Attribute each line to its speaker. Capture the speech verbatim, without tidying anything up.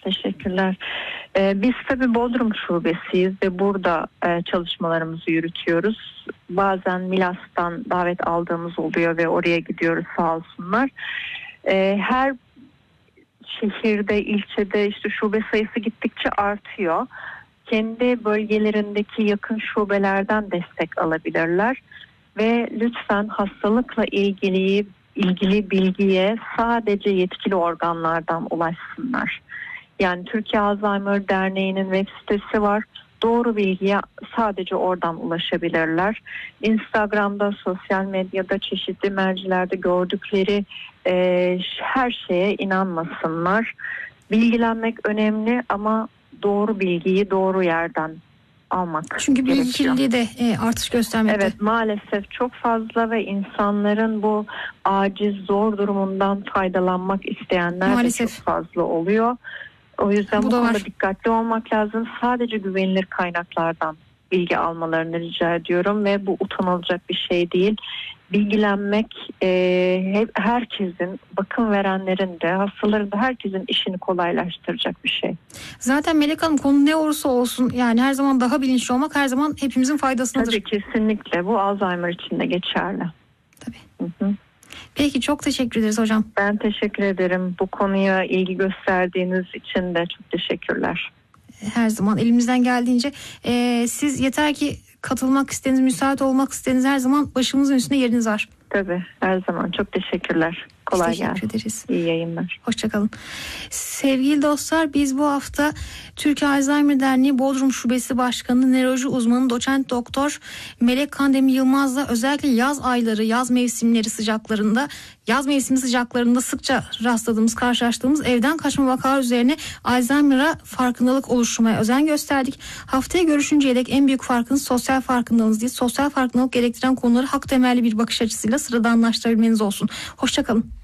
Speaker 1: Teşekkürler. Ee, biz tabii Bodrum şubesiyiz ve burada e, çalışmalarımızı yürütüyoruz. Bazen Milas'tan davet aldığımız oluyor ve oraya gidiyoruz, sağ olsunlar. Ee, her şehirde, ilçede işte şube sayısı gittikçe artıyor. Kendi bölgelerindeki yakın şubelerden destek alabilirler ve lütfen hastalıkla ilgili ilgili bilgiye sadece yetkili organlardan ulaşsınlar. Yani Türkiye Alzheimer Derneği'nin web sitesi var. Doğru bilgiye sadece oradan ulaşabilirler. Instagram'da, sosyal medyada, çeşitli mercilerde gördükleri e, her şeye inanmasınlar. Bilgilenmek önemli ama doğru bilgiyi doğru yerden almak
Speaker 2: Çünkü bilgi
Speaker 1: gerekiyor.
Speaker 2: kirliliği de e, artış göstermekte.
Speaker 1: Evet, maalesef çok fazla ve insanların bu aciz, zor durumundan faydalanmak isteyenler
Speaker 2: maalesef
Speaker 1: de çok fazla oluyor. O yüzden bu,
Speaker 2: bu
Speaker 1: konuda
Speaker 2: var.
Speaker 1: dikkatli olmak lazım. Sadece güvenilir kaynaklardan bilgi almalarını rica ediyorum ve bu utanılacak bir şey değil. Bilgilenmek e, hep herkesin, bakım verenlerin de, hastaların da, herkesin işini kolaylaştıracak bir şey.
Speaker 2: Zaten Melek Hanım, konu ne olursa olsun yani her zaman daha bilinçli olmak her zaman hepimizin faydasınadır.
Speaker 1: Tabii, kesinlikle. Bu Alzheimer için de geçerli.
Speaker 2: Tabii.
Speaker 1: Hı hı.
Speaker 2: Peki, çok teşekkür ederiz hocam.
Speaker 1: Ben teşekkür ederim. Bu konuya ilgi gösterdiğiniz için de çok teşekkürler.
Speaker 2: Her zaman elimizden geldiğince e, siz yeter ki katılmak istediğiniz, müsait olmak istediğiniz her zaman başımızın üstünde yeriniz var.
Speaker 1: Tabii, her zaman. Çok teşekkürler. Kolay
Speaker 2: Biz teşekkür
Speaker 1: gelsin.
Speaker 2: ederiz.
Speaker 1: İyi yayınlar.
Speaker 2: Hoşçakalın. Sevgili dostlar, biz bu hafta Türkiye Alzheimer Derneği Bodrum Şubesi Başkanı, nöroloji uzmanı doçent doktor Melek Kandemir Yılmaz'la özellikle yaz ayları, yaz mevsimleri sıcaklarında, yaz mevsimi sıcaklarında sıkça rastladığımız, karşılaştığımız evden kaçma vakaları üzerine Alzheimer'a farkındalık oluşturmaya özen gösterdik. Haftaya görüşünceye dek en büyük farkınız sosyal farkındalığınız değil, sosyal farkındalık gerektiren konuları hak temelli bir bakış açısıyla sıradanlaştırabilmeniz olsun. Hoşçakalın.